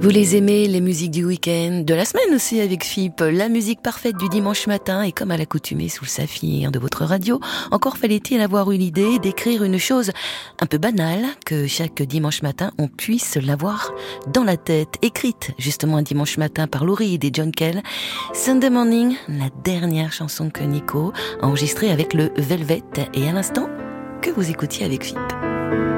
Vous les aimez, les musiques du week-end, de la semaine aussi avec FIP, la musique parfaite du dimanche matin et comme à l'accoutumée sous le saphir de votre radio, encore fallait-il avoir une idée, d'écrire une chose un peu banale, que chaque dimanche matin on puisse l'avoir dans la tête, écrite justement un dimanche matin par Lou Reed et John Cale, Sunday Morning, la dernière chanson que Nico a enregistrée avec le Velvet et à l'instant que vous écoutiez avec FIP.